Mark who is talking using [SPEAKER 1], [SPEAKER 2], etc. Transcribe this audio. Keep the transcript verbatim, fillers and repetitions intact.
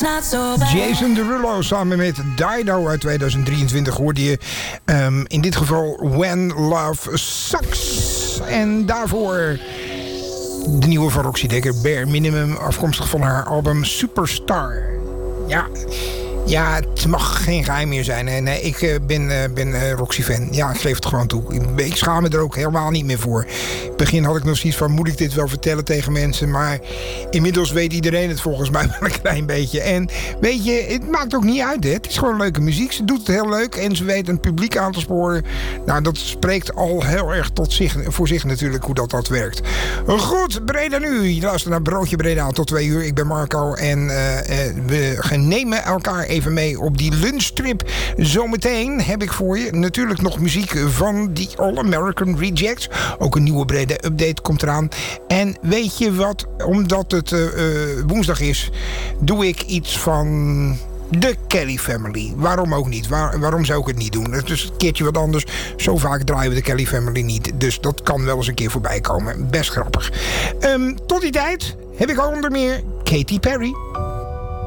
[SPEAKER 1] not so bad.
[SPEAKER 2] Jason Derulo samen met Dido uit tweeduizend drieëntwintig hoorde je um, in dit geval When Love Sucks. En daarvoor de nieuwe van Roxy Dekker, Bare Minimum, afkomstig van haar album Superstar. Ja... Ja, het mag geen geheim meer zijn. Hè. Nee, ik uh, ben, uh, ben uh, Roxy-fan. Ja, ik geef het gewoon toe. Ik, ik schaam me er ook helemaal niet meer voor. In het begin had ik nog zoiets van, moet ik dit wel vertellen tegen mensen? Maar inmiddels weet iedereen het volgens mij wel een klein beetje. En weet je, het maakt ook niet uit. Hè. Het is gewoon leuke muziek. Ze doet het heel leuk en ze weet een publiek aan te sporen. Nou, dat spreekt al heel erg tot zich, voor zich natuurlijk hoe dat, dat werkt. Goed, Breda nu. Je luistert naar Broodje Breda tot twee uur. Ik ben Marco en uh, uh, we nemen elkaar even mee op die lunchtrip. Zometeen heb ik voor je natuurlijk nog muziek van die All American Rejects. Ook een nieuwe brede update komt eraan. En weet je wat? Omdat het uh, uh, woensdag is, doe ik iets van de Kelly Family. Waarom ook niet? Waar, waarom zou ik het niet doen? Het is een keertje wat anders. Zo vaak draaien we de Kelly Family niet. Dus dat kan wel eens een keer voorbij komen. Best grappig. Um, tot die tijd heb ik al onder meer Katy Perry.